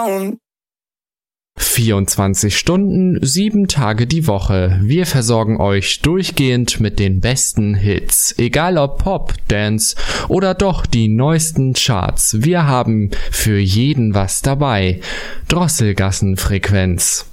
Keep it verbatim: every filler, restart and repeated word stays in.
down. vierundzwanzig Stunden, sieben Tage die Woche. Wir versorgen euch durchgehend mit den besten Hits. Egal ob Pop, Dance oder doch die neuesten Charts. Wir haben für jeden was dabei. Drosselgassenfrequenz.